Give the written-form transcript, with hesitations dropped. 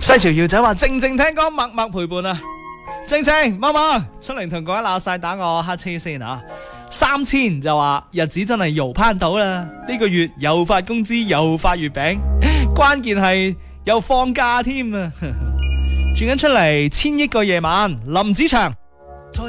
西潮耀仔話靜靜聽歌，默默陪伴啊！靜靜，媽媽出嚟同各位鬧晒打我黑車先啊！3000就話日子真係搖攀到啦，呢個月又發工資又發月餅，關鍵係又放假添啊！轉緊出嚟，千億個夜晚，林子祥。